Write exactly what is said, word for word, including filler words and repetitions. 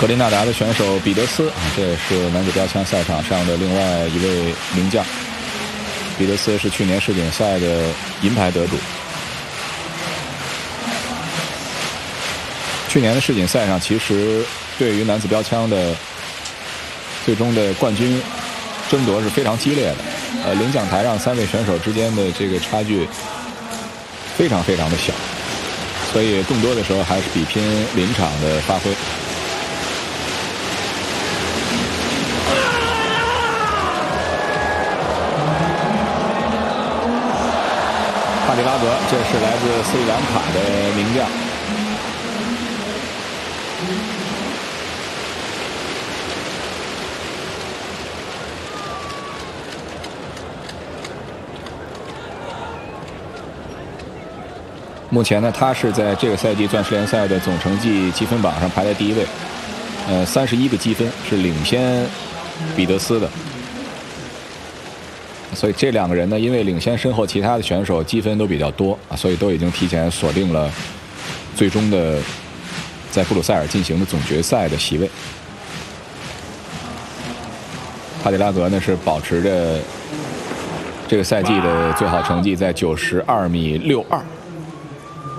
格林纳达的选手彼得斯啊，这也是男子标枪赛场上的另外一位名将。彼得斯是去年世锦赛的银牌得主。去年的世锦赛上，其实对于男子标枪的最终的冠军争夺是非常激烈的。呃，领奖台上三位选手之间的这个差距非常非常的小，所以更多的时候还是比拼临场的发挥。帕迪拉格，这是来自斯里兰卡的名将。目前呢，他是在这个赛季钻石联赛的总成绩积分榜上排在第一位，呃，三十一个积分是领先彼得斯的。所以这两个人呢，因为领先身后其他的选手积分都比较多啊，所以都已经提前锁定了最终的在布鲁塞尔进行的总决赛的席位。帕迪拉格呢是保持着这个赛季的最好成绩在九十二米六二。